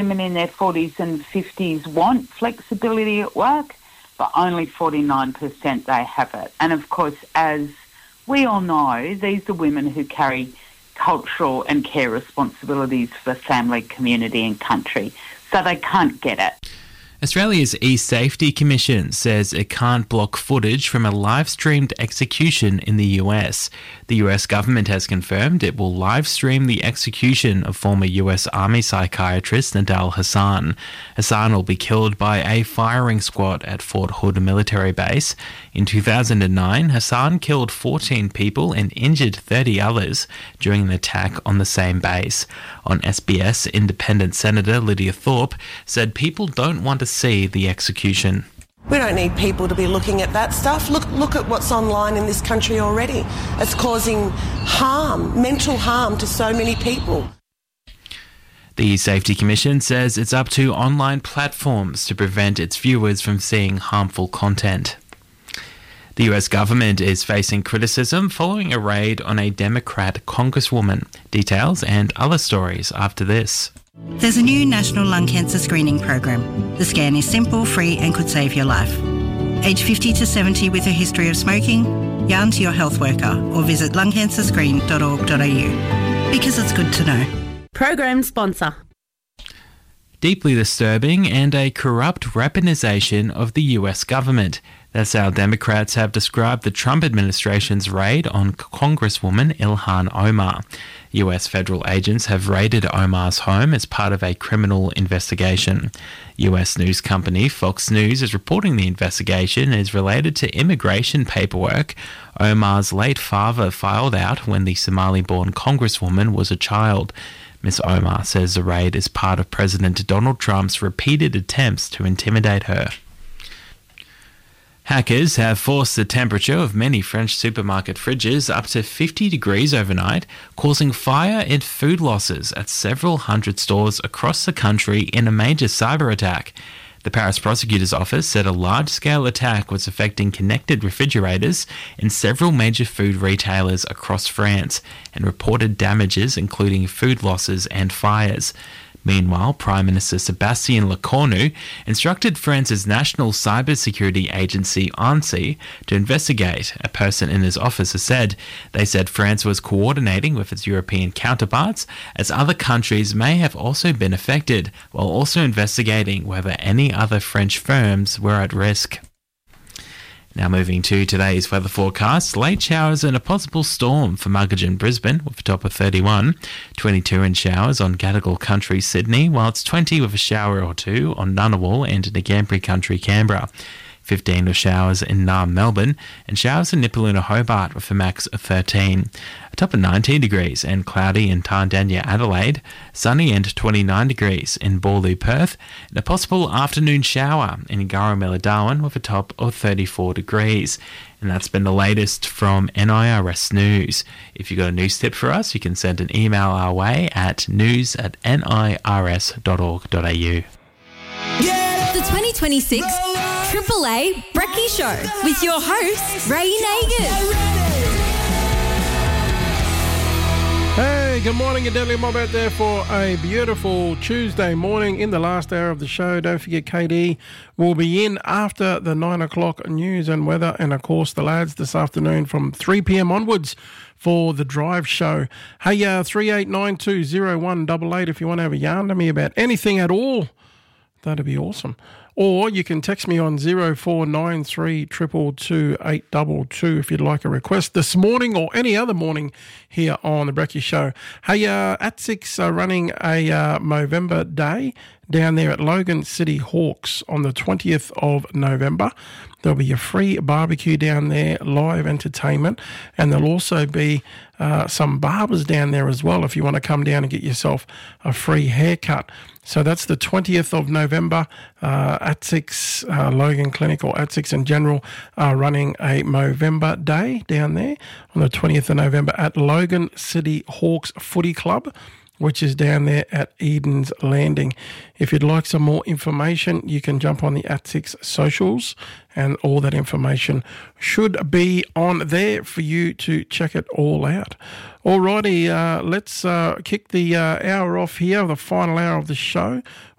women in their 40s and 50s want flexibility at work, but only 49% they have it. And of course, as we all know, these are women who carry cultural and care responsibilities for family, community and country, so they can't get it. Australia's E-Safety Commission says it can't block footage from a live-streamed execution in the US. The US government has confirmed it will live-stream the execution of former US Army psychiatrist Nidal Hasan. Hasan will be killed by a firing squad at Fort Hood military base. In 2009, Hasan killed 14 people and injured 30 others during an attack on the same base. On SBS, Independent Senator Lydia Thorpe said people don't want to see the execution. We don't need people to be looking at that stuff. Look at what's online in this country already. It's causing harm, mental harm to so many people. The Safety Commission says it's up to online platforms to prevent its viewers from seeing harmful content. The US government is facing criticism following a raid on a Democrat congresswoman. Details and other stories after this. There's a new national lung cancer screening program. The scan is simple, free and could save your life. Age 50 to 70 with a history of smoking, yarn to your health worker or visit lungcancerscreen.org.au. Because it's good to know. Program sponsor. Deeply disturbing and a corrupt weaponization of the US government. That's how Democrats have described the Trump administration's raid on Congresswoman Ilhan Omar. US federal agents have raided Omar's home as part of a criminal investigation. US news company Fox News is reporting the investigation is related to immigration paperwork Omar's late father filed out when the Somali-born Congresswoman was a child. Ms. Omar says the raid is part of President Donald Trump's repeated attempts to intimidate her. Hackers have forced the temperature of many French supermarket fridges up to 50 degrees overnight, causing fire and food losses at several hundred stores across the country in a major cyber attack. The Paris prosecutor's office said a large-scale attack was affecting connected refrigerators in several major food retailers across France and reported damages including food losses and fires. Meanwhile, Prime Minister Sébastien Lecornu instructed France's national cybersecurity agency ANSSI to investigate. A person in his office has said they said France was coordinating with its European counterparts as other countries may have also been affected, while also investigating whether any other French firms were at risk. Now moving to today's weather forecast. Late showers and a possible storm for Muggeridge, Brisbane with a top of 31. 22 in showers on Gadigal Country, Sydney, while it's 20 with a shower or two on Ngunnawal and Ngambri Country, Canberra. 15 with showers in Naarm, Melbourne, and showers in Nipaluna, Hobart with a max of 13. A top of 19 degrees and cloudy in Tandanya, Adelaide, sunny and 29 degrees in Boorloo, Perth, and a possible afternoon shower in Garramilla, Darwin with a top of 34 degrees. And that's been the latest from NIRS News. If you've got a news tip for us, you can send an email our way at news@nirs.org.au. The 2026 Triple A Brekkie Show with your host, Ray Nagers. Hey, good morning, a deadly mob out there for a beautiful Tuesday morning in the last hour of the show. Don't forget KD will be in after the 9 o'clock news and weather, and of course the lads this afternoon from 3 p.m. onwards for the drive show. Hey, 38920188 if you want to have a yarn to me about anything at all. That'd be awesome. Or you can text me on 0493 222 822 if you'd like a request this morning or any other morning here on the Brekkie Show. Hey, ATSIC's are running a Movember Day down there at Logan City Hawks on the 20th of November. There'll be a free barbecue down there, live entertainment, and there'll also be some barbers down there as well if you want to come down and get yourself a free haircut. So that's the 20th of November. ATSIC's Logan Clinic or ATSIC's in general are running a Movember Day down there on the 20th of November at Logan City Hawks Footy Club, which is down there at Eden's Landing. If you'd like some more information, you can jump on the @6 socials, and all that information should be on there for you to check it all out. Alrighty, let's kick the hour off here, the final hour of the show,